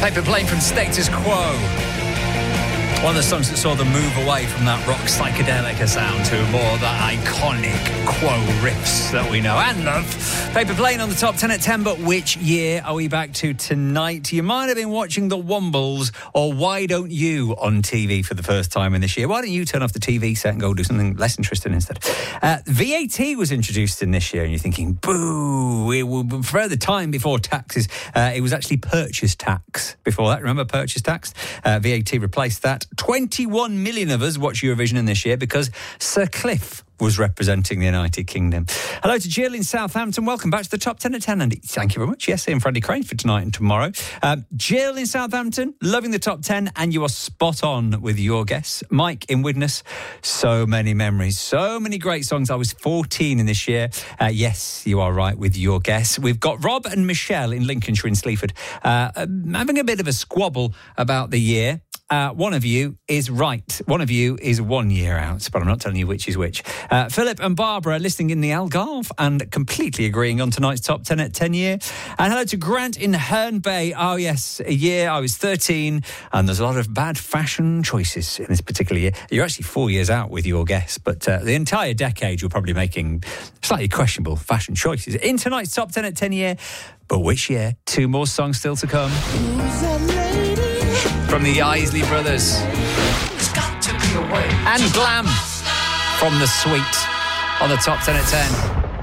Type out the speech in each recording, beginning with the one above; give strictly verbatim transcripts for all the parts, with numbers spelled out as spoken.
Paper Plane from Status Quo. One of the songs that saw them move away from that rock psychedelic sound to more the iconic Quo riffs that we know and love. Paper Plane on the top ten at ten, but which year are we back to tonight? You might have been watching The Wombles or Why Don't You on T V for the first time in this year. Why don't you turn off the T V set and go do something less interesting instead? Uh, V A T was introduced in this year and you're thinking, boo, it will, for the time before taxes, uh, it was actually purchase tax before that. Remember purchase tax? Uh, V A T replaced that. twenty-one million of us watch Eurovision this year because Sir Cliff was representing the United Kingdom. Hello to Jill in Southampton. Welcome back to the top ten at ten, Andy. Thank you very much. Yes, and Freddie Crane for tonight and tomorrow. Um, Jill in Southampton, loving the top ten, and you are spot on with your guess. Mike in Widnes, so many memories, so many great songs. I was fourteen in this year. Uh, yes, you are right with your guess. We've got Rob and Michelle in Lincolnshire in Sleaford uh, having a bit of a squabble about the year. Uh, one of you is right. One of you is one year out, but I'm not telling you which is which. Uh, Philip and Barbara listening in the Algarve and completely agreeing on tonight's top ten at ten year. And hello to Grant in Herne Bay. Oh, yes, a year. I was thirteen, and there's a lot of bad fashion choices in this particular year. You're actually four years out with your guess, but uh, the entire decade you're probably making slightly questionable fashion choices. In tonight's top ten at ten year, but which year? Two more songs still to come. From the Isley Brothers. It's got to be a way. And Glam from The Sweet on the top ten at ten.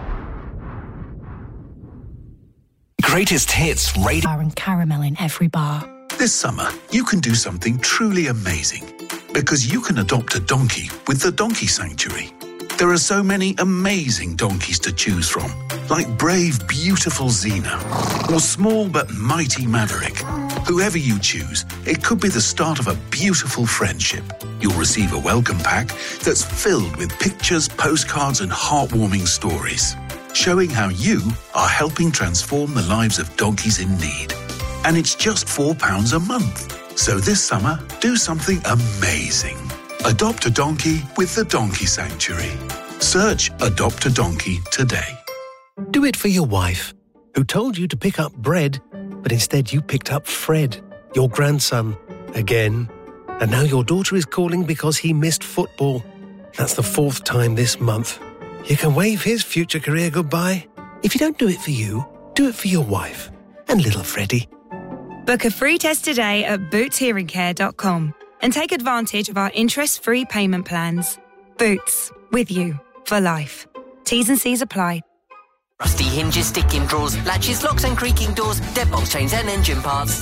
Greatest hits radio. Bar and caramel in every bar. This summer, you can do something truly amazing because you can adopt a donkey with the Donkey Sanctuary. There are so many amazing donkeys to choose from, like brave, beautiful Xena or small but mighty Maverick. Whoever you choose, it could be the start of a beautiful friendship. You'll receive a welcome pack that's filled with pictures, postcards and heartwarming stories, showing how you are helping transform the lives of donkeys in need. And it's just four pounds a month. So this summer, do something amazing. Adopt a donkey with the Donkey Sanctuary. Search Adopt a Donkey today. Do it for your wife, who told you to pick up bread, but instead you picked up Fred, your grandson, again. And now your daughter is calling because he missed football. That's the fourth time this month. You can wave his future career goodbye. If you don't do it for you, do it for your wife and little Freddie. Book a free test today at boots hearing care dot com and take advantage of our interest-free payment plans. Boots, with you for life. T's and C's apply. Rusty hinges, sticking drawers, latches, locks and creaking doors, deadbolts, chains and engine parts.